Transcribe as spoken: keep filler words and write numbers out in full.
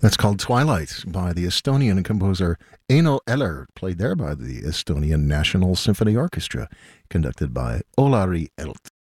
That's called Twilight by the Estonian composer Eino Eller, played there by the Estonian National Symphony Orchestra, conducted by Olari Elt.